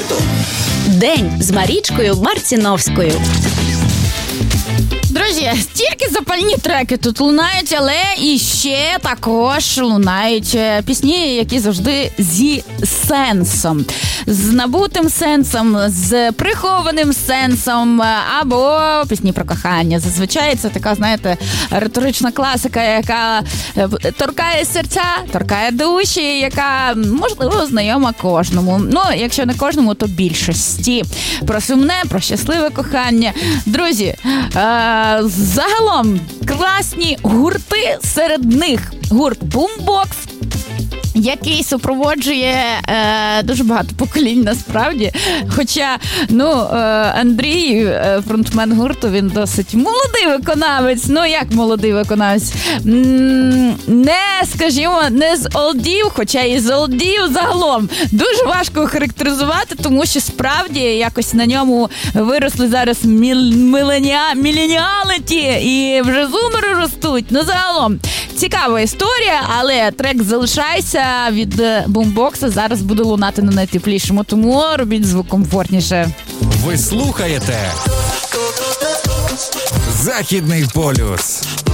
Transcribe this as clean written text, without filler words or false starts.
гурту. День з Марічкою Марціновською. Друзі, стільки запальні треки тут лунають, але і ще також лунають пісні, які завжди зі сенсом. З набутим сенсом, з прихованим сенсом, або пісні про кохання. Зазвичай це така, знаєте, риторична класика, яка торкає серця, торкає душі, яка, можливо, знайома кожному. Ну, якщо не кожному, то більшості. Про сумне, про щасливе кохання. Друзі, загалом класні гурти, серед них гурт Boombox, який супроводжує дуже багато поколінь насправді. Хоча, Андрій, фронтмен гурту, він досить молодий виконавець. Ну, як молодий виконавець? Не з олдів, хоча і з олдів загалом. Дуже важко характеризувати, тому що справді якось на ньому виросли зараз міленіаліті і вже зумери ростуть. Ну, загалом, цікава історія, але трек «Залишайся» від Бумбокса зараз буде лунати на найтеплішому, тому робіть звук комфортніше. Ви слухаєте Західний полюс.